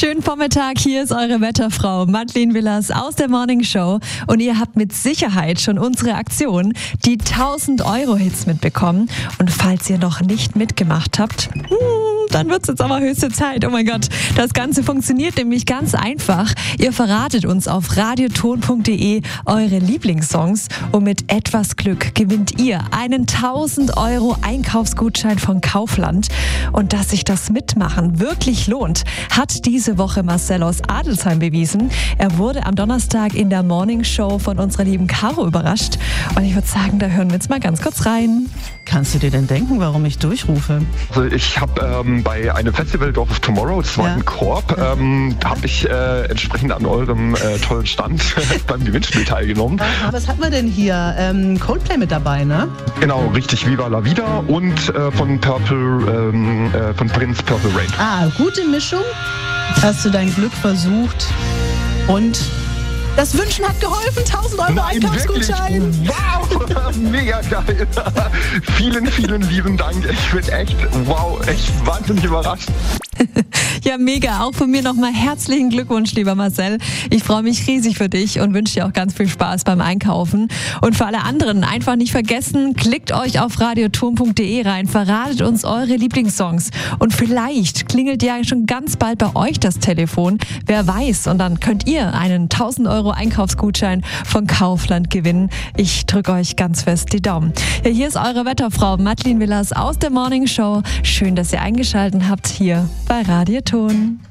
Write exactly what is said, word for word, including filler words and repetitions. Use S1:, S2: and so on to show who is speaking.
S1: Schönen Vormittag, hier ist eure Wetterfrau Madeleine Willers aus der Morning Show und ihr habt mit Sicherheit schon unsere Aktion, die tausend Euro Hits mitbekommen, und falls ihr noch nicht mitgemacht habt, hmm, dann wird es jetzt aber höchste Zeit. Oh mein Gott, das Ganze funktioniert nämlich ganz einfach. Ihr verratet uns auf radioton punkt de eure Lieblingssongs und mit etwas Glück gewinnt ihr einen tausend Euro Einkaufsgutschein von Kaufland. Und dass sich das Mitmachen wirklich lohnt, hat diese Woche Marcel aus Adelsheim bewiesen. Er wurde am Donnerstag in der Morning Show von unserer lieben Caro überrascht. Und ich würde sagen, da hören wir jetzt mal ganz kurz rein.
S2: Kannst du dir denn denken, warum ich durchrufe?
S3: Also ich habe ähm, bei einem Festival Dorf of Tomorrow, das war
S2: Ja.
S3: in Korb, ähm, habe ich äh, entsprechend an eurem äh, tollen Stand beim Gewinnspiel teilgenommen.
S2: Aha, was hat man denn hier? Ähm, Coldplay mit dabei, ne?
S3: Genau, richtig, Viva la Vida und äh, von Purple, ähm, äh, von Prince Purple Rain.
S2: Ah, gute Mischung. Hast du dein Glück versucht und das Wünschen hat geholfen. tausend Euro Einkaufsgutschein.
S3: Wirklich? Wow, mega geil. Vielen, vielen lieben Dank. Ich bin echt, wow, echt wahnsinnig überrascht.
S1: Ja, mega. Auch von mir nochmal herzlichen Glückwunsch, lieber Marcel. Ich freue mich riesig für dich und wünsche dir auch ganz viel Spaß beim Einkaufen. Und für alle anderen einfach nicht vergessen, klickt euch auf radioton punkt de rein, verratet uns eure Lieblingssongs. Und vielleicht klingelt ja schon ganz bald bei euch das Telefon. Wer weiß. Und dann könnt ihr einen tausend Euro Einkaufsgutschein von Kaufland gewinnen. Ich drücke euch ganz fest die Daumen. Ja, hier ist eure Wetterfrau Madeleine Willers aus der Morning Show. Schön, dass ihr eingeschaltet habt hier bei Radioton.